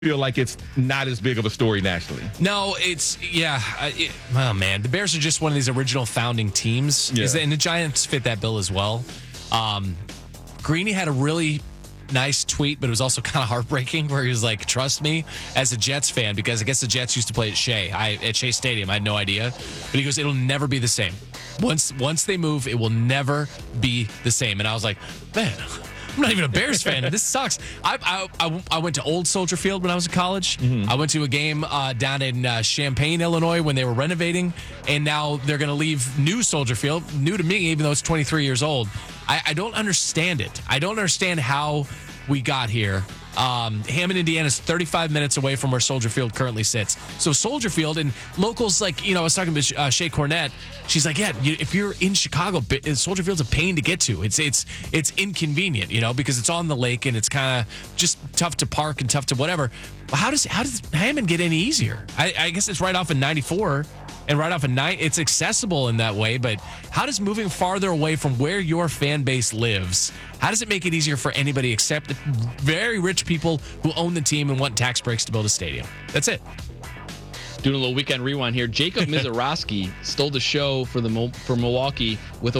feel like it's not as big of a story nationally. No, oh man, the Bears are just one of these original founding teams, and the Giants fit that bill as well. Greeny had a really nice tweet, but it was also kind of heartbreaking, where he was like, "Trust me, as a Jets fan, because I guess the Jets used to play at Shea Stadium. I had no idea, but he goes, it'll never be the same. Once they move, it will never be the same." And I was like, man, I'm not even a Bears fan. This sucks. I went to Old Soldier Field when I was in college. Mm-hmm. I went to a game down in Champaign, Illinois, when they were renovating, and now they're going to leave New Soldier Field, new to me, even though it's 23 years old. I don't understand it. I don't understand how we got here. Hammond, Indiana is 35 minutes away from where Soldier Field currently sits. So Soldier Field, and locals, like, I was talking to Shea Cornett. She's like, yeah, if you're in Chicago, Soldier Field's a pain to get to. It's inconvenient, because it's on the lake and it's kind of just tough to park and tough to whatever. How does Hammond get any easier? I guess it's right off of 94. And right off of 9, it's accessible in that way. But how does moving farther away from where your fan base lives, how does it make it easier for anybody except the very rich people who own the team and want tax breaks to build a stadium? That's it. Doing a little weekend rewind here. Jacob Mizorowski stole the show for Milwaukee with a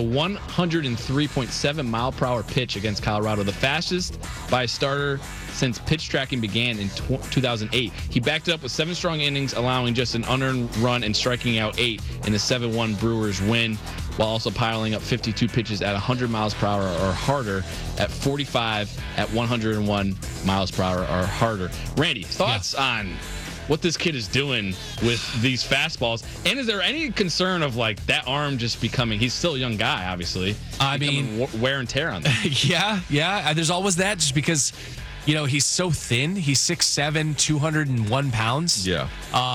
103.7 mile per hour pitch against Colorado, the fastest by a starter since pitch tracking began in 2008. He backed it up with 7 strong innings, allowing just an unearned run and striking out 8 in the 7-1 Brewers win, while also piling up 52 pitches at 100 miles per hour or harder, at 45 at 101 miles per hour or harder. Randy, thoughts on what this kid is doing with these fastballs? And is there any concern of like that arm just becoming, he's still a young guy, obviously. I mean, wear and tear on that. Yeah. There's always that, just because, he's so thin. He's 6'7", 201 pounds. Yeah.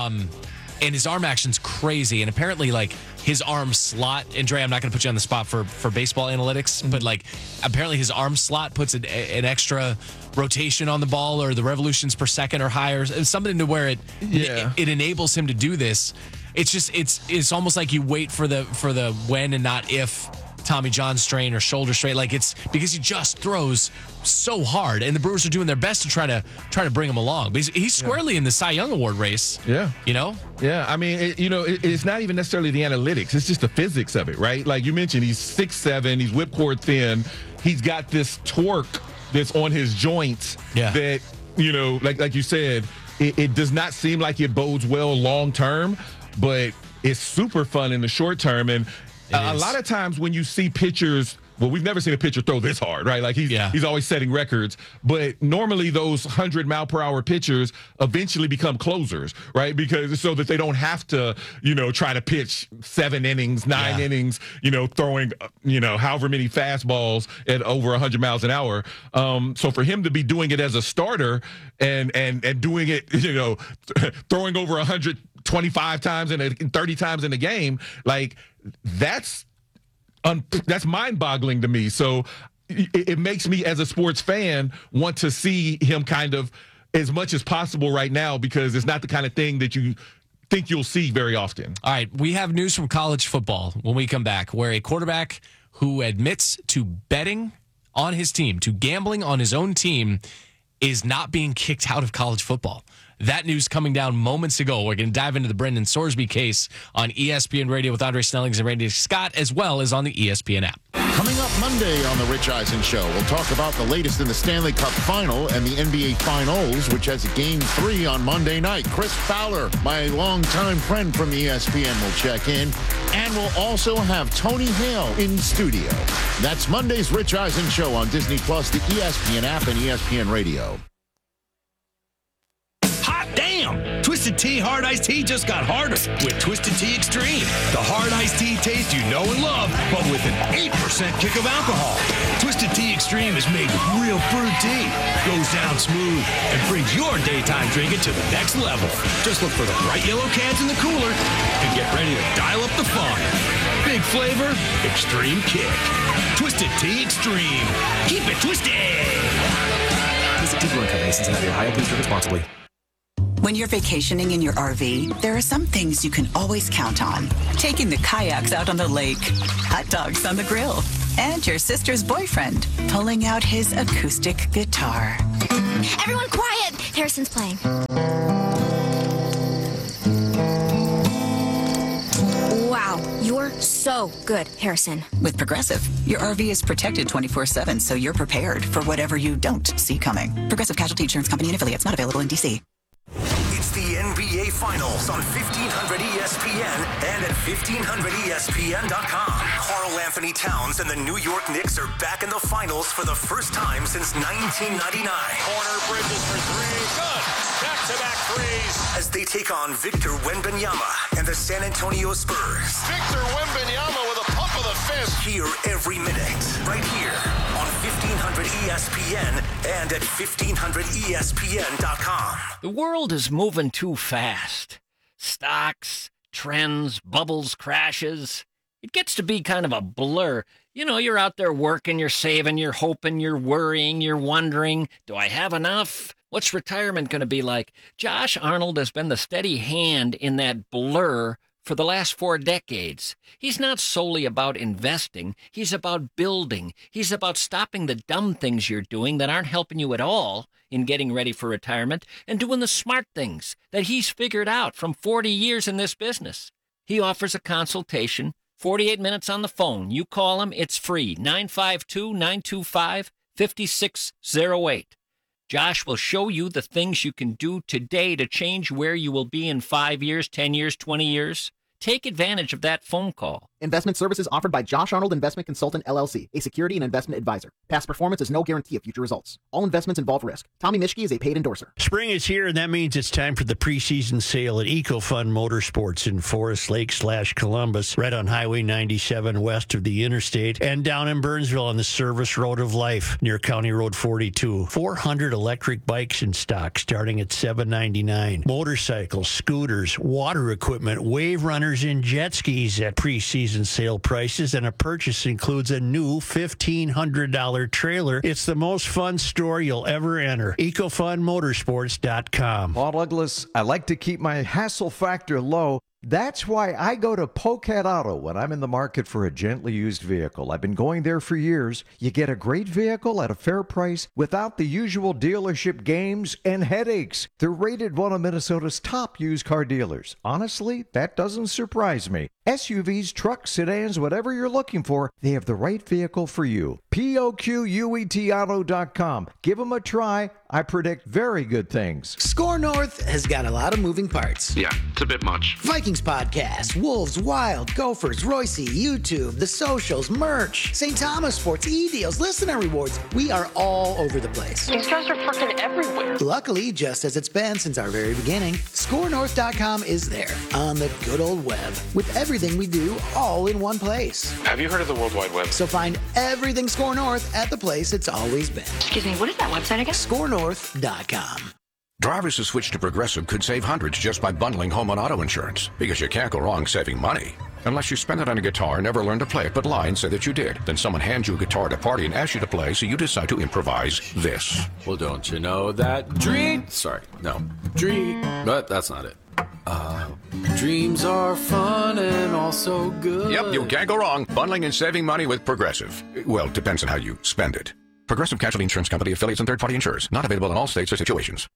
And his arm action's crazy. And apparently, like, his arm slot, and Dre, I'm not going to put you on the spot for baseball analytics, but like, apparently his arm slot puts an extra rotation on the ball, or the revolutions per second or higher, something to where it enables him to do this. It's just it's almost like you wait for the when and not if Tommy John strain or shoulder strain. Like, it's because he just throws so hard, and the Brewers are doing their best to try to bring him along. But he's squarely in the Cy Young Award race. Yeah. Yeah. I mean, it's not even necessarily the analytics. It's just the physics of it, right? Like you mentioned, he's 6'7", he's whipcord thin. He's got this torque that's on his joints that, like you said, it does not seem like it bodes well long term, but it's super fun in the short term. And a lot of times when you see pitchers, well, we've never seen a pitcher throw this hard, right? Like he's always setting records, but normally those 100-mile-per-hour pitchers eventually become closers, right? Because so that they don't have to, try to pitch 7 innings, 9 innings, throwing, however many fastballs at over 100 miles an hour. So for him to be doing it as a starter and doing it, throwing over 125 times and 30 times in a game, like that's mind-boggling to me. So it makes me, as a sports fan, want to see him kind of as much as possible right now, because it's not the kind of thing that you think you'll see very often. All right, we have news from college football when we come back, where a quarterback who admits to betting on his team, to gambling on his own team, is not being kicked out of college football. That news coming down moments ago. We're going to dive into the Brendan Sorsby case on ESPN Radio with Andre Snellings and Randy Scott, as well as on the ESPN app. Coming up Monday on The Rich Eisen Show, we'll talk about the latest in the Stanley Cup Final and the NBA Finals, which has Game 3 on Monday night. Chris Fowler, my longtime friend from ESPN, will check in. And we'll also have Tony Hale in studio. That's Monday's Rich Eisen Show on Disney+, the ESPN app, and ESPN Radio. Damn! Twisted Tea Hard Iced Tea just got harder with Twisted Tea Extreme. The hard iced tea taste you know and love, but with an 8% kick of alcohol. Twisted Tea Extreme is made with real fruit tea, goes down smooth, and brings your daytime drinking to the next level. Just look for the bright yellow cans in the cooler and get ready to dial up the fun. Big flavor, extreme kick. Twisted Tea Extreme. Keep it twisted! Visit Tea Brewing Company, Cincinnati, Ohio. Please drink responsibly. When you're vacationing in your RV, there are some things you can always count on. Taking the kayaks out on the lake, hot dogs on the grill, and your sister's boyfriend pulling out his acoustic guitar. Everyone quiet! Harrison's playing. Wow, you're so good, Harrison. With Progressive, your RV is protected 24/7, so you're prepared for whatever you don't see coming. Progressive Casualty Insurance Company and affiliates, not available in D.C. It's the NBA Finals on 1500 ESPN and at 1500ESPN.com. Karl Anthony Towns and the New York Knicks are back in the finals for the first time since 1999. Corner, Bridges for three. Good. Back-to-back threes. As they take on Victor Wembanyama and the San Antonio Spurs. Victor Wembanyama with a pump of the fist. Hear every minute right here on 1500 ESPN and at 1500ESPN.com. The world is moving too fast. Stocks, trends, bubbles, crashes. It gets to be kind of a blur. You know, you're out there working, you're saving, you're hoping, you're worrying, you're wondering, do I have enough? What's retirement going to be like? Josh Arnold has been the steady hand in that blur for the last 4 decades. He's not solely about investing. He's about building. He's about stopping the dumb things you're doing that aren't helping you at all in getting ready for retirement and doing the smart things that he's figured out from 40 years in this business. He offers a consultation, 48 minutes on the phone. You call him, it's free, 952-925-5608. Josh will show you the things you can do today to change where you will be in 5 years, 10 years, 20 years. Take advantage of that phone call. Investment services offered by Josh Arnold Investment Consultant, LLC, a security and investment advisor. Past performance is no guarantee of future results. All investments involve risk. Tommy Mischke is a paid endorser. Spring is here, and that means it's time for the preseason sale at EcoFun Motorsports in Forest Lake/Columbus, right on Highway 97 west of the interstate, and down in Burnsville on the Service Road of Life near County Road 42. 400 electric bikes in stock starting at $799. Motorcycles, scooters, water equipment, wave runners, and jet skis at preseason sale prices, and a purchase includes a new $1,500 trailer. It's the most fun store you'll ever enter. EcoFunMotorsports.com. Paul Douglas, I like to keep my hassle factor low. That's why I go to Pocat Auto when I'm in the market for a gently used vehicle. I've been going there for years. You get a great vehicle at a fair price without the usual dealership games and headaches. They're rated one of Minnesota's top used car dealers. Honestly, that doesn't surprise me. SUVs, trucks, sedans, whatever you're looking for, they have the right vehicle for you. POQUETauto.com. Give them a try. I predict very good things. Score North has got a lot of moving parts. Yeah, it's a bit much. Vikings podcast, Wolves, Wild, Gophers, Royce, YouTube, the socials, merch, St. Thomas Sports, e-deals, listener rewards. We are all over the place. These guys are freaking everywhere. Luckily, just as it's been since our very beginning, ScoreNorth.com is there on the good old web with everything we do all in one place. Have you heard of the World Wide Web? So find everything Score North at the place it's always been. Excuse me, what is that website again? ScoreNorth.com. Drivers who switch to Progressive could save hundreds just by bundling home and auto insurance, because you can't go wrong saving money. Unless you spend it on a guitar, never learn to play it, but lie and say that you did. Then someone hands you a guitar at a party and asks you to play, so you decide to improvise this. Well, don't you know that but that's not it. Dreams are fun and also good. Yep, you can't go wrong. Bundling and saving money with Progressive. Well, depends on how you spend it. Progressive Casualty Insurance Company, affiliates, and third-party insurers. Not available in all states or situations.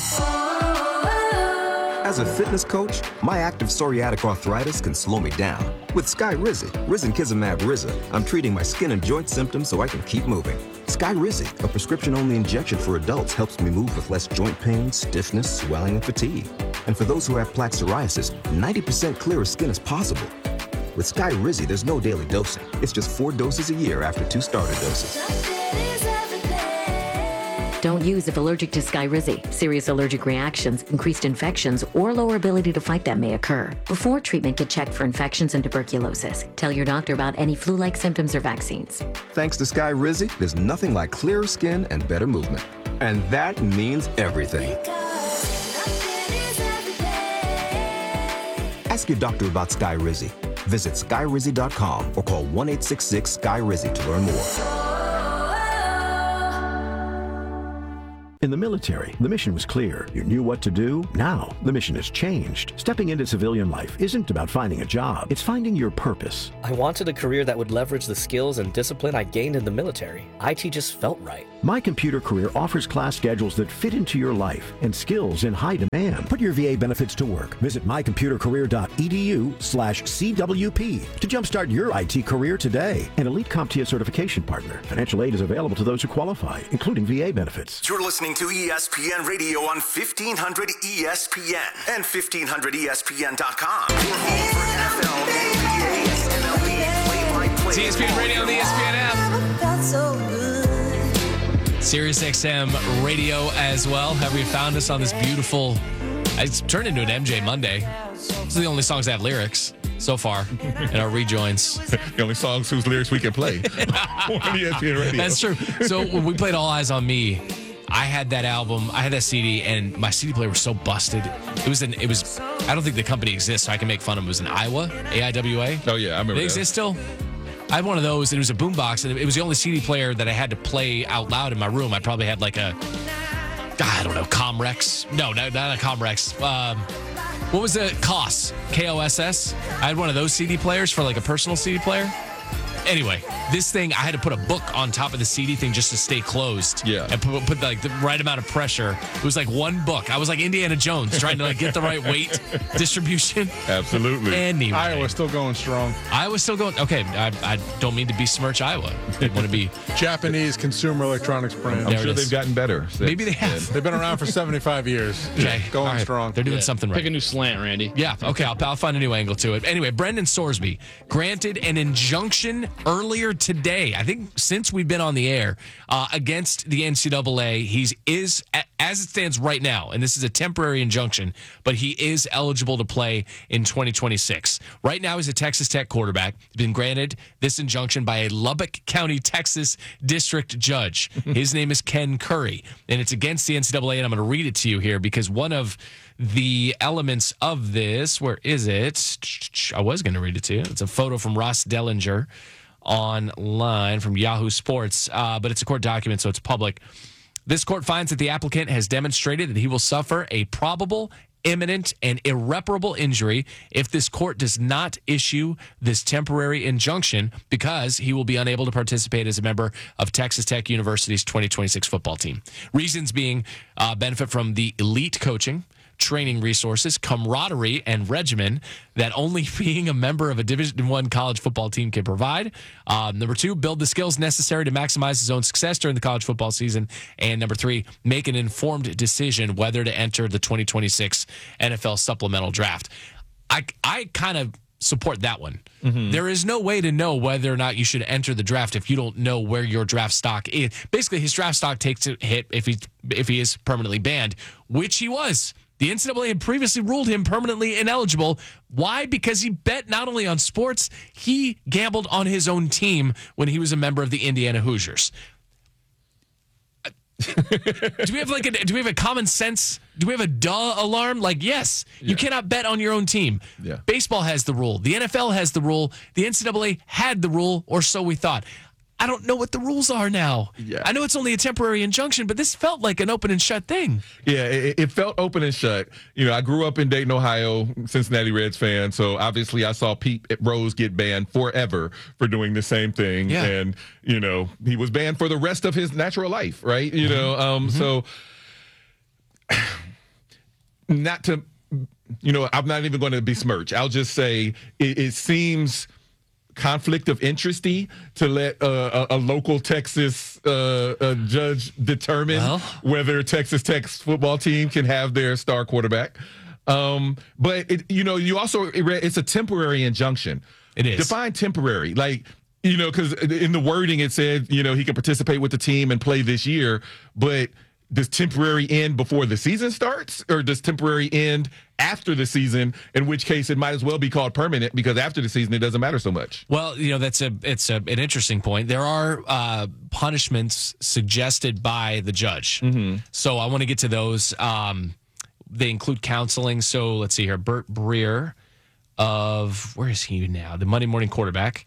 As a fitness coach, my active psoriatic arthritis can slow me down. With Skyrizi, Risankizumab Riza, I'm treating my skin and joint symptoms so I can keep moving. Skyrizi, a prescription-only injection for adults, helps me move with less joint pain, stiffness, swelling, and fatigue. And for those who have plaque psoriasis, 90% clearer skin is possible. With Skyrizi, there's no daily dosing. It's just 4 doses a year after 2 starter doses. Don't use if allergic to Skyrizi. Serious allergic reactions, increased infections, or lower ability to fight them may occur. Before treatment, get checked for infections and tuberculosis. Tell your doctor about any flu-like symptoms or vaccines. Thanks to Skyrizi, there's nothing like clearer skin and better movement. And that means everything. Ask your doctor about Skyrizi. Visit Skyrizi.com or call 1-866-SKY-RIZI to learn more. In the military, the mission was clear. You knew what to do. Now, the mission has changed. Stepping into civilian life isn't about finding a job. It's finding your purpose. I wanted a career that would leverage the skills and discipline I gained in the military. IT just felt right. My Computer Career offers class schedules that fit into your life and skills in high demand. Put your VA benefits to work. Visit mycomputercareer.edu/CWP to jumpstart your IT career today. An elite CompTIA certification partner. Financial aid is available to those who qualify, including VA benefits. You're listening to ESPN Radio on 1500 ESPN and 1500ESPN.com. Your home for NFL, NBA, MLB, play-by-play. It's ESPN Radio on the ESPN app. Sirius XM Radio as well. Have we found us on this beautiful... It's turned into an MJ Monday. These are the only songs that have lyrics so far in our rejoins. The only songs whose lyrics we can play on ESPN Radio. That's true. So when we played All Eyes on Me, I had that album, I had that CD, and my CD player was so busted. It was I don't think the company exists, so I can make fun of it. It was an Aiwa, A-I-W-A. Oh, yeah, I remember They that. exist still? I had one of those, and it was a boombox, and it was the only CD player that I had to play out loud in my room. I probably had like a, I don't know, Comrex. No, not a Comrex. What was the KOSS? K-O-S-S? I had one of those CD players for like a personal CD player. Anyway, this thing, I had to put a book on top of the CD thing just to stay closed. Yeah. And put like the right amount of pressure. It was like one book. I was like Indiana Jones trying to like get the right weight distribution. Absolutely. Anyway. Iowa's still going strong. Iowa's still going. Okay, I don't mean to besmirch Iowa. I want to be Japanese consumer electronics brand. I'm sure they've gotten better. Maybe they have. They've been around for 75 years. Okay. Going Right. strong. They're doing something right. Pick a new slant, Randy. Yeah, okay, I'll find a new angle to it. Anyway, Brendan Sorsby granted an injunction earlier today, I think since we've been on the air, against the NCAA. He is, as it stands right now, and this is a temporary injunction, but he is eligible to play in 2026. Right now, he's a Texas Tech quarterback. He's been granted this injunction by a Lubbock County, Texas district judge. His name is Ken Curry, and it's against the NCAA, and I'm going to read it to you here because one of the elements of this, where is it? I was going to read it to you. It's a photo from Ross Dellinger online from Yahoo Sports, but it's a court document, so it's public. This court finds that the applicant has demonstrated that he will suffer a probable, imminent, and irreparable injury if this court does not issue this temporary injunction because he will be unable to participate as a member of Texas Tech University's 2026 football team. Reasons being benefit from the elite coaching, training resources, camaraderie, and regimen that only being a member of a Division I college football team can provide. Number two, build the skills necessary to maximize his own success during the college football season. And number three, make an informed decision whether to enter the 2026 NFL supplemental draft. I kind of support that one. Mm-hmm. There is no way to know whether or not you should enter the draft if you don't know where your draft stock is. Basically, his draft stock takes a hit if he is permanently banned, which he was. The NCAA had previously ruled him permanently ineligible. Why? Because he bet not only on sports, he gambled on his own team when he was a member of the Indiana Hoosiers. Do we have a common sense? Do we have a duh alarm? Like, yes, you cannot bet on your own team. Yeah. Baseball has the rule. The NFL has the rule. The NCAA had the rule, or so we thought. I don't know what the rules are now. Yeah. I know it's only a temporary injunction, but this felt like an open and shut thing. Yeah, it felt open and shut. You know, I grew up in Dayton, Ohio, Cincinnati Reds fan, so obviously I saw Pete Rose get banned forever for doing the same thing. Yeah. And, you know, he was banned for the rest of his natural life, right? You know, so not to, you know, I'm not even going to besmirch. I'll just say it seems conflict of interesty to let a local Texas judge determine whether Texas Tech's football team can have their star quarterback. But you also it's a temporary injunction. It is. Define temporary, like, you know, because in the wording it said, you know, he can participate with the team and play this year, but does temporary end before the season starts, or does temporary end after the season, in which case it might as well be called permanent, because after the season it doesn't matter so much? Well, you know, it's an interesting point. There are punishments suggested by the judge. Mm-hmm. So I want to get to those. They include counseling. So let's see here. Bert Breer where is he now? The Monday Morning Quarterback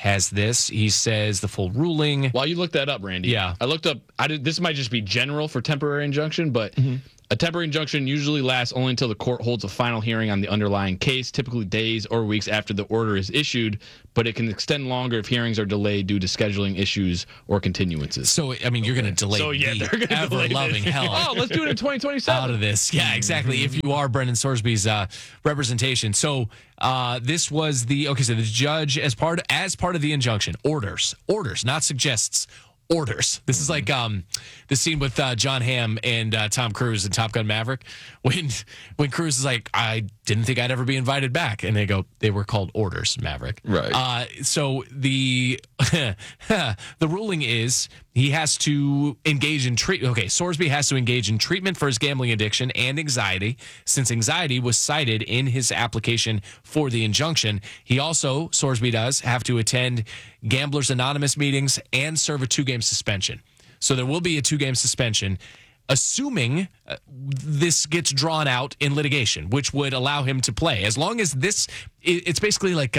has this. He says the full ruling. While you look that up, Randy. Yeah. I looked up. This might just be general for temporary injunction, but a temporary injunction usually lasts only until the court holds a final hearing on the underlying case, typically days or weeks after the order is issued, but it can extend longer if hearings are delayed due to scheduling issues or continuances. So, I mean, you're going to delay the ever-loving hell Oh, let's do it in 2027. out of this. Yeah, exactly. If you are Brendan Sorsby's representation. So this was so the judge, as part of the injunction, orders, not suggests, orders. This is like the scene with John Hamm and Tom Cruise in Top Gun Maverick when Cruise is like, I didn't think I'd ever be invited back, and they were called orders, Maverick. Right. So the the ruling is he has to engage in treatment. Okay, Sorsby has to engage in treatment for his gambling addiction and anxiety, since anxiety was cited in his application for the injunction. He also, Sorsby does, have to attend Gamblers Anonymous meetings and serve a 2-game suspension. So there will be a 2-game suspension, assuming this gets drawn out in litigation, which would allow him to play. As long as it's basically like,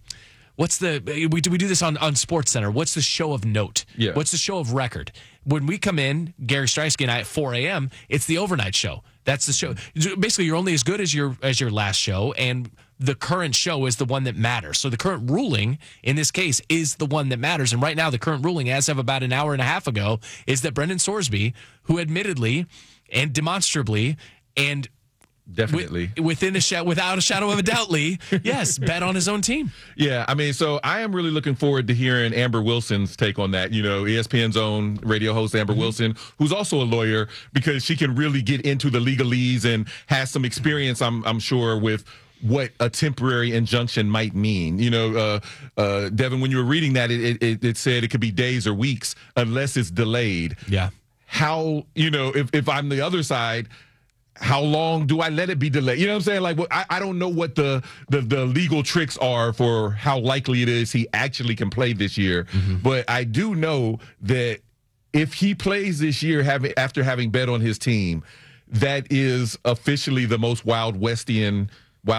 we do this on SportsCenter. What's the show of note? Yeah. What's the show of record? When we come in, Gary Streisky and I at 4 a.m., it's the overnight show. That's the show. Basically, you're only as good as your last show, and the current show is the one that matters. So the current ruling in this case is the one that matters. And right now, the current ruling, as of about an hour and a half ago, is that Brendan Sorsby, who admittedly and demonstrably and definitely without a shadow of a doubt, Lee, yes, bet on his own team. Yeah, I mean, so I am really looking forward to hearing Amber Wilson's take on that. You know, ESPN's own radio host Amber Wilson, who's also a lawyer, because she can really get into the legalese and has some experience, I'm sure, with what a temporary injunction might mean. You know, Devin, when you were reading that, it said it could be days or weeks unless it's delayed. Yeah. How, if I'm the other side, how long do I let it be delayed? You know what I'm saying? Like, I don't know what the legal tricks are for how likely it is he actually can play this year. But I do know that if he plays this year after having bet on his team, that is officially the most Wild Westian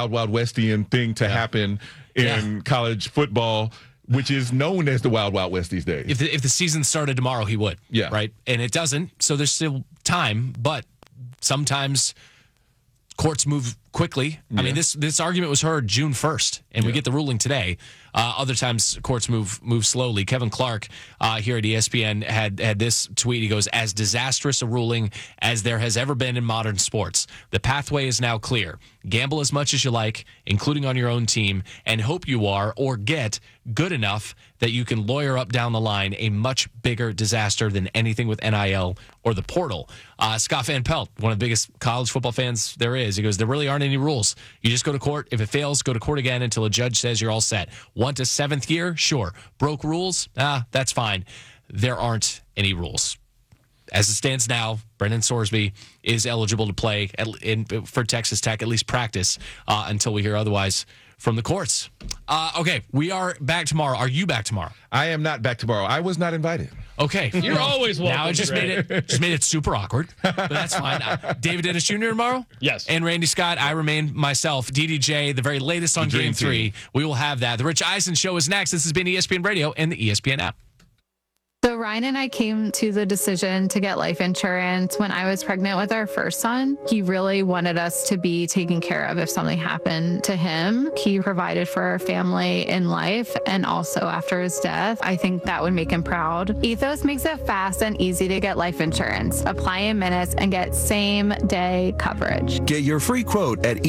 thing to happen in college football, which is known as the Wild Wild West these days. If the season started tomorrow, he would. Yeah. Right? And it doesn't, so there's still time, but sometimes courts move quickly. I mean, this argument was heard June 1st, and we get the ruling today. Other times, courts move slowly. Kevin Clark here at ESPN had this tweet. He goes, as disastrous a ruling as there has ever been in modern sports. The pathway is now clear. Gamble as much as you like, including on your own team, and hope you are or get good enough that you can lawyer up down the line a much bigger disaster than anything with NIL or the portal. Scott Van Pelt, one of the biggest college football fans there is, he goes, there really aren't any rules. You just go to court. If it fails, go to court again until a judge says you're all set. 1 to 7th year? Sure. Broke rules? That's fine. There aren't any rules. As it stands now, Brendan Sorsby is eligible to play for Texas Tech, at least practice, until we hear otherwise from the courts. Okay, we are back tomorrow. Are you back tomorrow? I am not back tomorrow. I was not invited. Okay. You're always welcome. Now it just made it super awkward, but that's fine. David Dennis Jr. tomorrow? Yes. And Randy Scott. I remain myself. DDJ, the very latest on Game 3. We will have that. The Rich Eisen Show is next. This has been ESPN Radio and the ESPN app. So Ryan and I came to the decision to get life insurance when I was pregnant with our first son. He really wanted us to be taken care of if something happened to him. He provided for our family in life and also after his death. I think that would make him proud. Ethos makes it fast and easy to get life insurance. Apply in minutes and get same-day coverage. Get your free quote at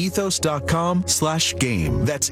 ethos.com/game. That's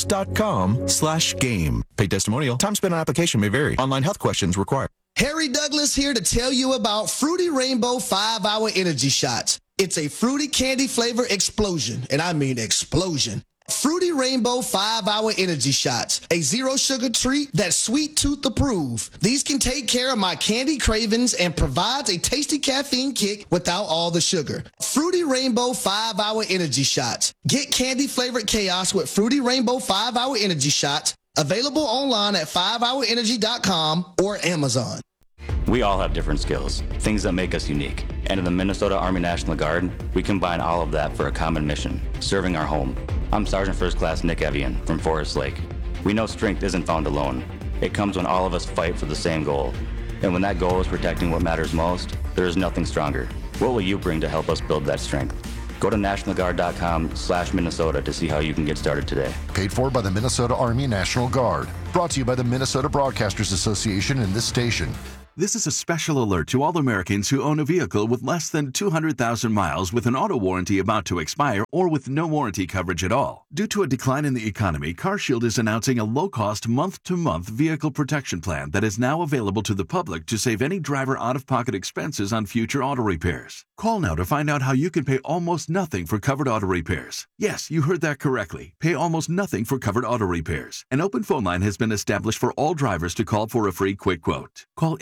ethos.com/game. Paid testimonial. Time spent on application may vary. Online health questions required. Harry Douglas here to tell you about Fruity Rainbow 5-Hour Energy Shots. It's a fruity candy flavor explosion, and I mean explosion. Fruity Rainbow 5-Hour Energy Shots, a zero sugar treat that's sweet tooth approved. These can take care of my candy cravings and provides a tasty caffeine kick without all the sugar. Fruity Rainbow 5-Hour Energy Shots. Get candy flavored chaos with Fruity Rainbow 5-Hour Energy Shots. Available online at 5hourenergy.com or Amazon. We all have different skills, things that make us unique. And in the Minnesota Army National Guard, we combine all of that for a common mission, serving our home. I'm Sergeant First Class Nick Evian from Forest Lake. We know strength isn't found alone. It comes when all of us fight for the same goal. And when that goal is protecting what matters most, there is nothing stronger. What will you bring to help us build that strength? Go to NationalGuard.com/Minnesota to see how you can get started today. Paid for by the Minnesota Army National Guard. Brought to you by the Minnesota Broadcasters Association and this station. This is a special alert to all Americans who own a vehicle with less than 200,000 miles with an auto warranty about to expire or with no warranty coverage at all. Due to a decline in the economy, CarShield is announcing a low-cost month-to-month vehicle protection plan that is now available to the public to save any driver out-of-pocket expenses on future auto repairs. Call now to find out how you can pay almost nothing for covered auto repairs. Yes, you heard that correctly. Pay almost nothing for covered auto repairs. An open phone line has been established for all drivers to call for a free quick quote. Call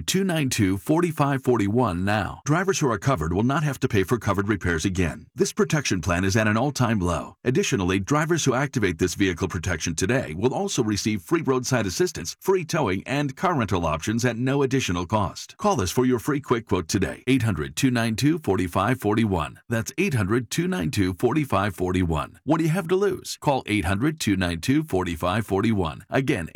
800-292-4541 now. Drivers who are covered will not have to pay for covered repairs again. This protection plan is at an all-time low. Additionally, drivers who activate this vehicle protection today will also receive free roadside assistance, free towing, and car rental options at no additional cost. Call us for your free quick quote today. 800-292-4541. That's 800-292-4541. What do you have to lose? Call 800-292-4541. Again,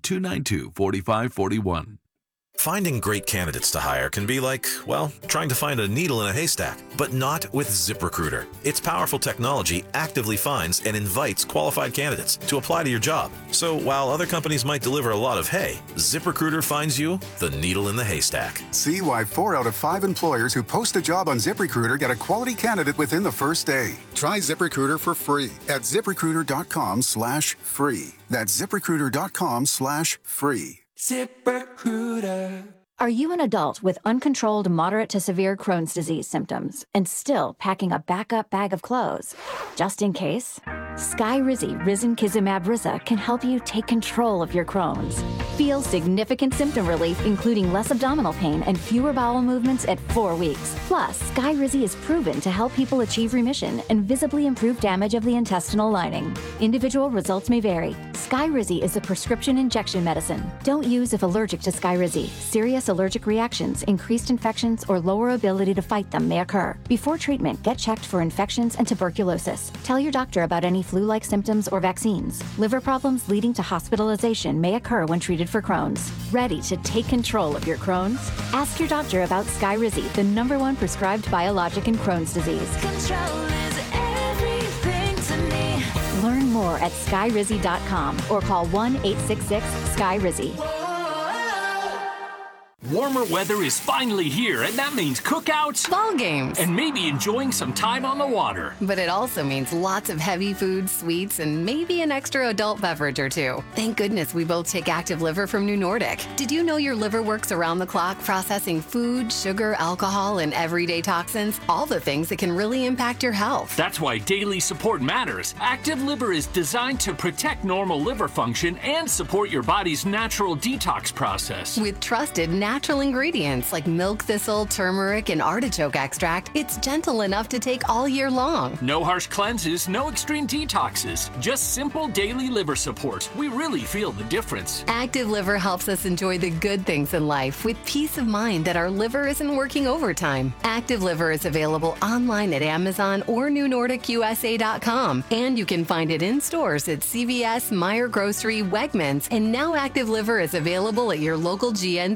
800-292-4541. Finding great candidates to hire can be like, well, trying to find a needle in a haystack, but not with ZipRecruiter. Its powerful technology actively finds and invites qualified candidates to apply to your job. So while other companies might deliver a lot of hay, ZipRecruiter finds you the needle in the haystack. See why 4 out of 5 employers who post a job on ZipRecruiter get a quality candidate within the first day. Try ZipRecruiter for free at ZipRecruiter.com/free. That's ZipRecruiter.com/free. ZipRecruiter. Are you an adult with uncontrolled moderate to severe Crohn's disease symptoms and still packing a backup bag of clothes just in case? Skyrizi Risankizumab Riza can help you take control of your Crohn's. Feel significant symptom relief, including less abdominal pain and fewer bowel movements at 4 weeks. Plus, Skyrizi is proven to help people achieve remission and visibly improve damage of the intestinal lining. Individual results may vary. Skyrizi is a prescription injection medicine. Don't use if allergic to Skyrizi. Serious allergic reactions, increased infections, or lower ability to fight them may occur. Before treatment, get checked for infections and tuberculosis. Tell your doctor about any flu-like symptoms or vaccines. Liver problems leading to hospitalization may occur when treated for Crohn's. Ready to take control of your Crohn's? Ask your doctor about Skyrizi, the #1 prescribed biologic in Crohn's disease. Control is everything to me. Learn more at skyrizi.com or call 1-866-SKY-RIZZI. Warmer weather is finally here, and that means cookouts, ball games, and maybe enjoying some time on the water. But it also means lots of heavy food, sweets, and maybe an extra adult beverage or two. Thank goodness we both take Active Liver from New Nordic. Did you know your liver works around the clock processing food, sugar, alcohol, and everyday toxins? All the things that can really impact your health. That's why daily support matters. Active Liver is designed to protect normal liver function and support your body's natural detox process. With trusted natural ingredients like milk thistle, turmeric, and artichoke extract, it's gentle enough to take all year long. No harsh cleanses, no extreme detoxes, just simple daily liver support. We really feel the difference. Active Liver helps us enjoy the good things in life with peace of mind that our liver isn't working overtime. Active Liver is available online at Amazon or NewNordicUSA.com, and you can find it in stores at CVS, Meijer Grocery, Wegmans, and now Active Liver is available at your local GNC.